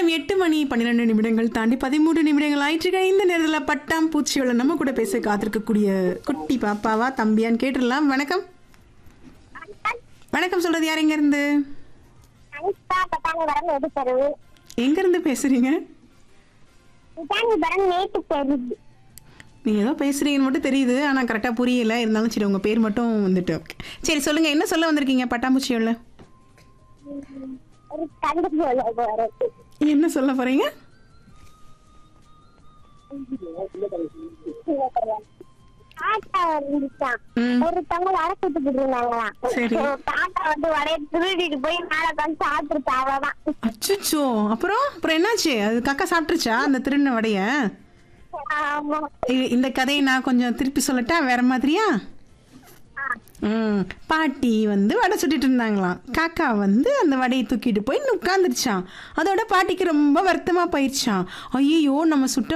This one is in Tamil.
நேரம் 8 மணி 12 நிமிடங்கள் தாண்டி 13 நிமிடங்கள் ஆயிட்டு. இந்த நேரத்தில் பட்டாம்பூச்சியோட நம்ம கூட பேச காத்திருக்கக்கூடிய குட்டி பாப்பாவா தம்பியான்னு கேட்டுடலாம். வணக்கம். வணக்கம் சொல்றது யார்? எங்க இருந்து? எங்க இருந்து பேசுறீங்க? நீங்க ஏதோ பேசுறீங்கன்னு மட்டும் தெரியுது, ஆனா கரெக்டா புரியல. இருந்தாலும் சரி, உங்க பேர் மட்டும் வந்துட்டு. சரி சொல்லுங்க, என்ன சொல்ல வந்திருக்கீங்க பட்டாம்பூச்சியோட? என்ன சொல்ல போறீங்க? ஒருத்தவங்க வர கூட்டு இருந்தாங்களாம். சரி. தாத்தா வந்து வடைய திருடிட்டு போய் மேல உட்காந்து சாப்பிட்டுருச்சு. அவ்வளவுதான். அச்சோ, அப்புறம் என்னாச்சு? அது காக்கா சாப்பிட்டுருச்சா அந்த திருடின வடைய? ஆமா. இந்த கதையை நான் கொஞ்சம் திருப்பி சொல்லட்டா வேற மாதிரியா? பாட்டி வந்து வடை சுட்டுட்டு இருந்தாங்களாம். காக்கா வந்து அந்த வடையை தூக்கிட்டு போய் உட்காந்துருச்சான். அதோட பாட்டிக்கு ரொம்ப வருத்தமா போயிடுச்சான். ஐயோ, நம்ம சுட்ட